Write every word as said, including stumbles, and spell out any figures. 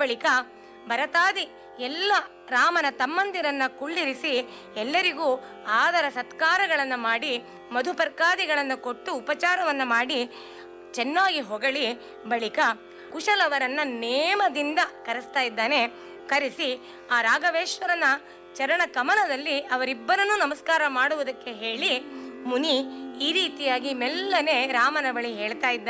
ಬಳಿಕ ಭರತಾದಿ ಎಲ್ಲ ರಾಮನ ತಮ್ಮಂದಿರನ್ನ ಕುಳ್ಳಿರಿಸಿ ಎಲ್ಲರಿಗೂ ಆದರ ಸತ್ಕಾರಗಳನ್ನು ಮಾಡಿ ಮಧುಪರ್ಕಾದಿಗಳನ್ನು ಕೊಟ್ಟು ಉಪಚಾರವನ್ನು ಮಾಡಿ ಚೆನ್ನಾಗಿ ಹೊಗಳಿ ಬಳಿಕ ಕುಶಲವರನ್ನ ನೇಮದಿಂದ ಕರೆಸ್ತಾ ಇದ್ದಾನೆ. ಕರೆಸಿ ಆ ರಾಘವೇಶ್ವರನ ಚರಣ ಕಮಲದಲ್ಲಿ ಅವರಿಬ್ಬರನ್ನೂ ನಮಸ್ಕಾರ ಮಾಡುವುದಕ್ಕೆ ಹೇಳಿ ಮುನಿ ಈ ರೀತಿಯಾಗಿ ಮೆಲ್ಲನೆ ರಾಮನ ಬಳಿ ಹೇಳ್ತಾ ಇದ್ದಾನೆ.